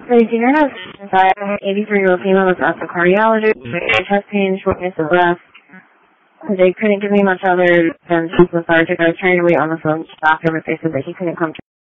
Senior has inside an 83-year-old female that's at the cardiologist, chest pain, shortness of breath. They couldn't give me much other than just lethargic. I was trying to wait on the phone to the doctor, but they said that he couldn't come to